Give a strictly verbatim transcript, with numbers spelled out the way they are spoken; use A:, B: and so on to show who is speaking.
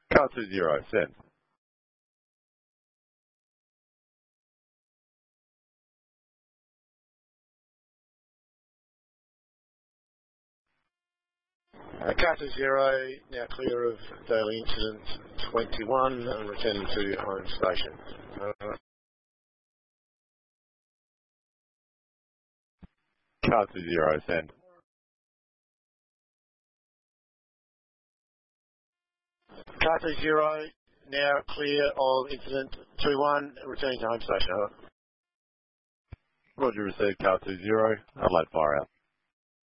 A: Car two zero, send. Uh, Car two zero, now clear of daily incident twenty-one and returning to home station. Uh, Car two zero, send. Car two zero, now clear of incident two one, returning to home station. Over. Roger, received car two zero, Adelaide fire out.